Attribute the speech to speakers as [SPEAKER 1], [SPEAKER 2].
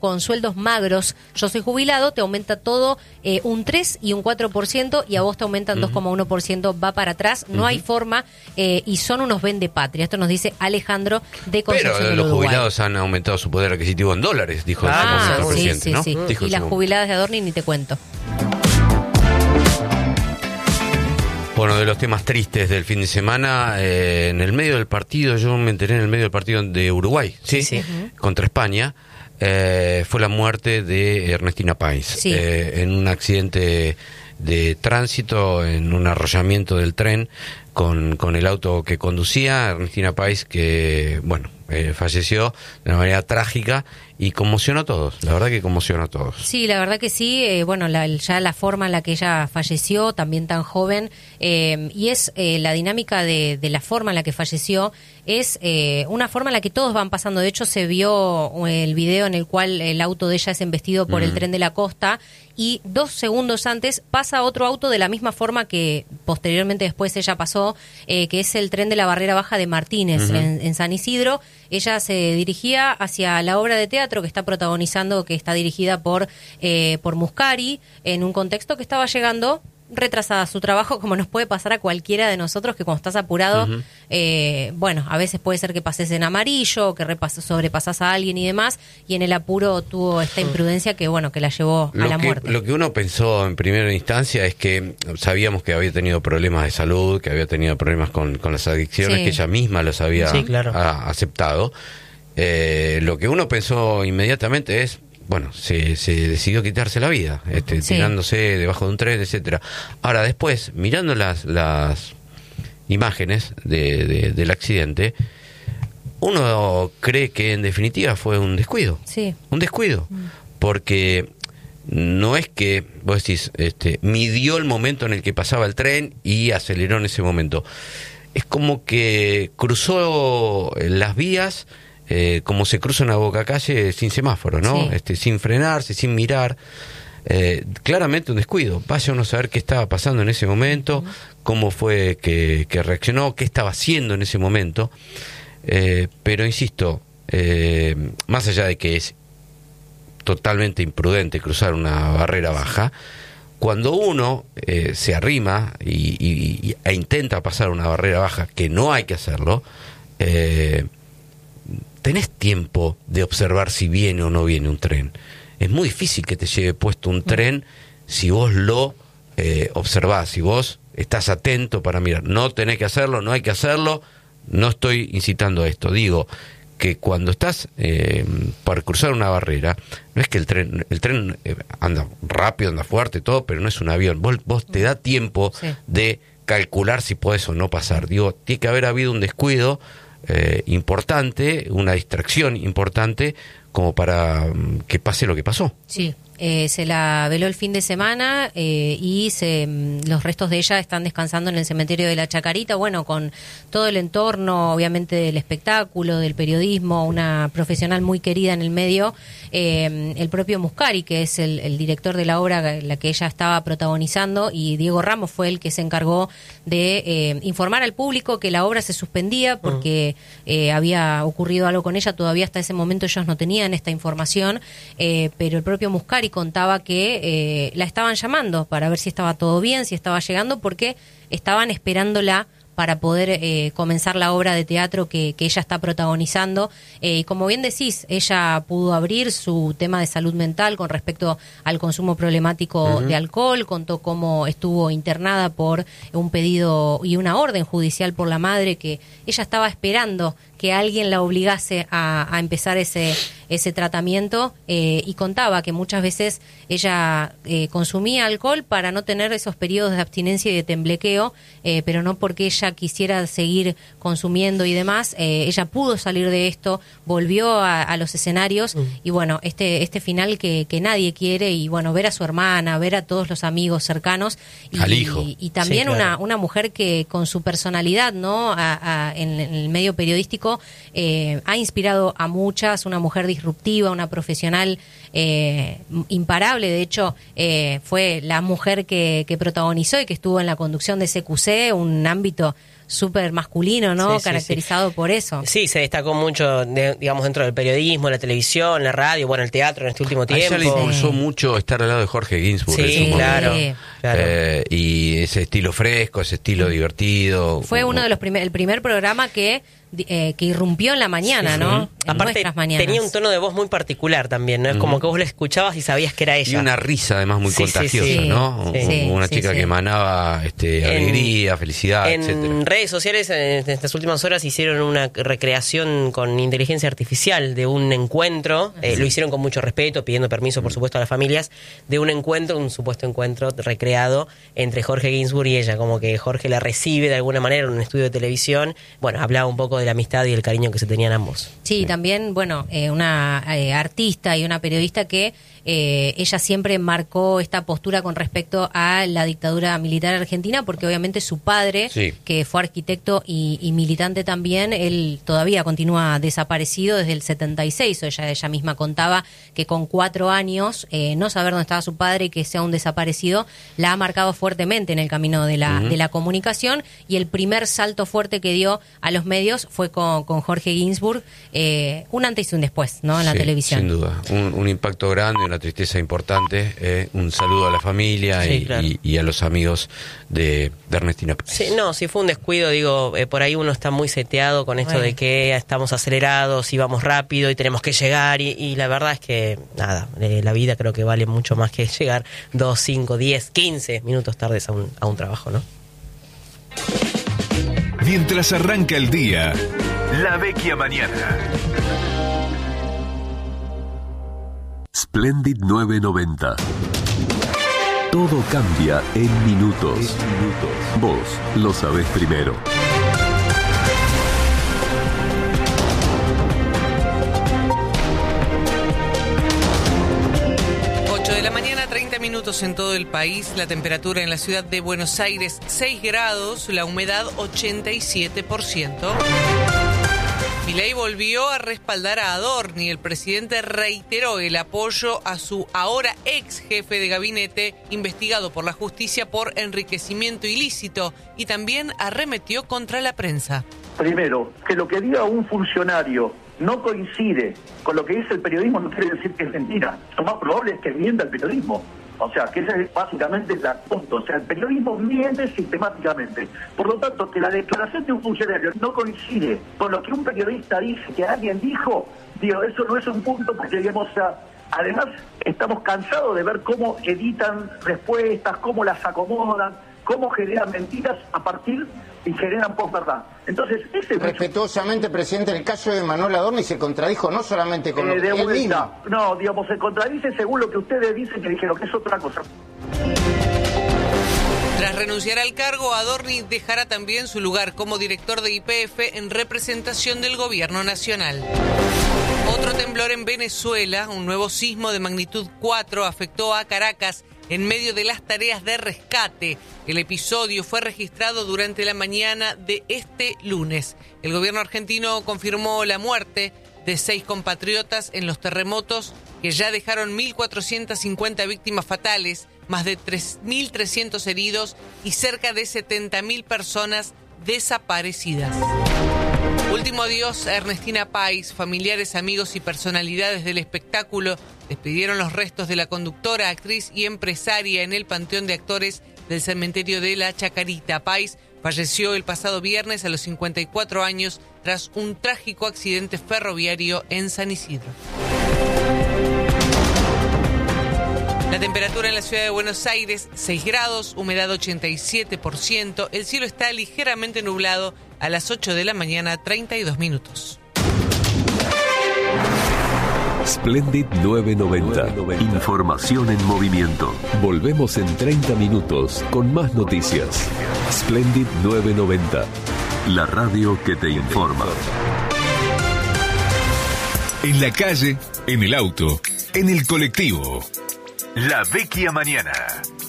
[SPEAKER 1] con sueldos magros, yo soy jubilado, te aumenta todo un 3 y un 4%, y a vos te aumentan 2,1%, va para atrás, no hay forma, y son unos vendepatria. Esto nos dice Alejandro de Concepción
[SPEAKER 2] Pero
[SPEAKER 1] del
[SPEAKER 2] los
[SPEAKER 1] Uruguay.
[SPEAKER 2] jubilados han aumentado su poder adquisitivo en dólares, dijo el
[SPEAKER 1] sí,
[SPEAKER 2] presidente, ¿no?
[SPEAKER 1] sí.
[SPEAKER 2] Dijo
[SPEAKER 1] Y las jubiladas de Adorni ni te cuento.
[SPEAKER 2] Bueno, de los temas tristes del fin de semana, en el medio del partido, yo me enteré en el medio del partido de Uruguay, ¿sí? Contra España, fue la muerte de Ernestina Páez, en un accidente de tránsito, en un arrollamiento del tren con el auto que conducía. Ernestina Páez, que, bueno, falleció de una manera trágica y conmocionó a todos, la verdad que conmocionó a todos.
[SPEAKER 1] Sí, la verdad que sí, bueno, ya la forma en la que ella falleció, también tan joven, y es la dinámica de la forma en la que falleció, es una forma en la que todos van pasando. De hecho, se vio el video en el cual el auto de ella es embestido por el tren de la costa, y 2 segundos antes pasa otro auto de la misma forma que posteriormente después ella pasó, que es el tren de la Barrera Baja de Martínez, en San Isidro. Ella se dirigía hacia la obra de teatro que está protagonizando, que está dirigida por Muscari, en un contexto que estaba llegando retrasada a su trabajo, como nos puede pasar a cualquiera de nosotros, que cuando estás apurado, bueno, a veces puede ser que pases en amarillo, que sobrepasas a alguien y demás, y en el apuro tuvo esta imprudencia que, bueno, que la llevó a la muerte. Lo
[SPEAKER 2] que uno pensó en primera instancia es que sabíamos que había tenido problemas de salud, que había tenido problemas con las adicciones, que ella misma los había aceptado. Lo que uno pensó inmediatamente es, bueno, se decidió quitarse la vida, tirándose debajo de un tren, etcétera. Ahora, después, mirando las imágenes del accidente, uno cree que en definitiva fue un descuido. Un descuido. Porque no es que, vos decís, midió el momento en el que pasaba el tren y aceleró en ese momento. Es como que cruzó las vías, como se cruza una bocacalle sin semáforo, ¿no? Sin frenarse, sin mirar. Claramente un descuido. Vaya uno a saber qué estaba pasando en ese momento, cómo fue que reaccionó, qué estaba haciendo en ese momento. Pero insisto, más allá de que es totalmente imprudente cruzar una barrera baja, cuando uno se arrima e intenta pasar una barrera baja, que no hay que hacerlo, tenés tiempo de observar si viene o no viene un tren. Es muy difícil que te lleve puesto un tren si vos lo observás, si vos estás atento para mirar. No tenés que hacerlo, no hay que hacerlo, no estoy incitando a esto. Digo que cuando estás para cruzar una barrera, no es que el tren anda rápido, anda fuerte, todo, pero no es un avión. Vos te da tiempo de calcular si podés o no pasar. Digo, tiene que haber habido un descuido importante, una distracción importante, como para que pase lo que pasó.
[SPEAKER 1] Sí, se la veló el fin de semana y los restos de ella están descansando en el cementerio de la Chacarita, bueno, con todo el entorno, obviamente, del espectáculo, del periodismo, una profesional muy querida en el medio, el propio Muscari, que es el director de la obra, la que ella estaba protagonizando, y Diego Ramos fue el que se encargó de informar al público que la obra se suspendía porque había ocurrido algo con ella. Todavía hasta ese momento ellos no tenían esta información, pero el propio Muscari contaba que la estaban llamando para ver si estaba todo bien, si estaba llegando, porque estaban esperándola para poder comenzar la obra de teatro que ella está protagonizando. Y como bien decís, ella pudo abrir su tema de salud mental con respecto al consumo problemático de alcohol, contó cómo estuvo internada por un pedido y una orden judicial por la madre, que ella estaba esperando que alguien la obligase a empezar ese tratamiento, y contaba que muchas veces ella consumía alcohol para no tener esos periodos de abstinencia y de temblequeo, pero no porque ella quisiera seguir consumiendo y demás. Ella pudo salir de esto, volvió a los escenarios, y bueno, este final que nadie quiere, y bueno, ver a su hermana, ver a todos los amigos cercanos, y,
[SPEAKER 2] al hijo.
[SPEAKER 1] y también una mujer que con su personalidad, ¿no? En el medio periodístico ha inspirado a muchas, una mujer disruptiva, una profesional imparable. De hecho, fue la mujer que protagonizó y que estuvo en la conducción de CQC, un ámbito súper masculino, ¿no? Caracterizado por eso.
[SPEAKER 3] Sí, se destacó mucho, digamos, dentro del periodismo, la televisión, la radio, bueno, el teatro en este último tiempo.
[SPEAKER 2] A ella le impulsó mucho estar al lado de Jorge Ginsburg.
[SPEAKER 3] Sí, claro.
[SPEAKER 2] Y ese estilo fresco, ese estilo divertido.
[SPEAKER 1] Fue uno de los el primer programa que irrumpió en la mañana, ¿no? En
[SPEAKER 3] aparte,
[SPEAKER 1] nuestras mañanas.
[SPEAKER 3] Tenía un tono de voz muy particular también, ¿no? Es como que vos la escuchabas y sabías que era ella.
[SPEAKER 2] Y una risa además muy contagiosa, ¿no? Una chica que emanaba alegría, felicidad, etcétera.
[SPEAKER 3] En redes sociales, en estas últimas horas, hicieron una recreación con inteligencia artificial de un encuentro. Lo hicieron con mucho respeto, pidiendo permiso, por supuesto, a las familias, de un encuentro, un supuesto encuentro recreado entre Jorge Ginsburg y ella. Como que Jorge la recibe de alguna manera en un estudio de televisión. Bueno, hablaba un poco de la amistad y el cariño que se tenían ambos.
[SPEAKER 1] Sí, también, bueno, una artista y una periodista que ella siempre marcó esta postura con respecto a la dictadura militar argentina, porque obviamente su padre, que fue arquitecto y militante también, él todavía continúa desaparecido desde el 76. Ella misma contaba que con 4 años no saber dónde estaba su padre y que sea un desaparecido la ha marcado fuertemente en el camino de la comunicación, y el primer salto fuerte que dio a los medios fue con Jorge Ginsburg, un antes y un después, ¿no? En la televisión.
[SPEAKER 2] Sin duda, un impacto grande, una tristeza importante, un saludo a la familia y a los amigos de Ernestina Páez.
[SPEAKER 3] Si fue un descuido, digo, por ahí uno está muy seteado con esto de que estamos acelerados y vamos rápido y tenemos que llegar, y la verdad es que nada, la vida creo que vale mucho más que llegar 2, 5, 10, 15 minutos tardes a un trabajo, ¿no?
[SPEAKER 4] Mientras arranca el día, La Vecchia Mañana. Splendid 990. Todo cambia en minutos. Vos lo sabés primero.
[SPEAKER 5] Minutos en todo el país, la temperatura en la ciudad de Buenos Aires 6 grados, la humedad 87%. Milei volvió a respaldar a Adorni. El presidente reiteró el apoyo a su ahora ex jefe de gabinete, investigado por la justicia por enriquecimiento ilícito, y también arremetió contra la prensa.
[SPEAKER 6] Primero, que lo que diga un funcionario no coincide con lo que dice el periodismo no quiere decir que es mentira. Lo más probable es que mienta el periodismo. O sea, que ese es básicamente el punto. O sea, el periodismo miente sistemáticamente. Por lo tanto, que la declaración de un funcionario no coincide con lo que un periodista dice, que alguien dijo, eso no es un punto, porque digamos, o sea, además estamos cansados de ver cómo editan respuestas, cómo las acomodan, cómo generan mentiras a partir y generan posverdad. Entonces,
[SPEAKER 7] respetuosamente, presidente, en el caso de Manuel Adorni se contradijo no solamente con lo que él mismo.
[SPEAKER 6] No, digamos, se contradice según lo que ustedes dicen que dijeron, que es otra cosa.
[SPEAKER 5] Tras renunciar al cargo, Adorni dejará también su lugar como director de YPF en representación del gobierno nacional. Otro temblor en Venezuela, un nuevo sismo de magnitud 4 afectó a Caracas en medio de las tareas de rescate. El episodio fue registrado durante la mañana de este lunes. El gobierno argentino confirmó la muerte de 6 compatriotas en los terremotos que ya dejaron 1.450 víctimas fatales, más de 3.300 heridos y cerca de 70.000 personas desaparecidas. Último adiós a Ernestina Páez. Familiares, amigos y personalidades del espectáculo despidieron los restos de la conductora, actriz y empresaria en el Panteón de Actores del cementerio de La Chacarita. Páez falleció el pasado viernes a los 54 años tras un trágico accidente ferroviario en San Isidro. La temperatura en la ciudad de Buenos Aires, 6 grados, humedad 87%. El cielo está ligeramente nublado a las 8 de la mañana, 32 minutos.
[SPEAKER 4] Splendid 990. Información en movimiento. Volvemos en 30 minutos con más noticias. Splendid 990. La radio que te informa. En la calle, en el auto, en el colectivo. La Vecchia Mañana.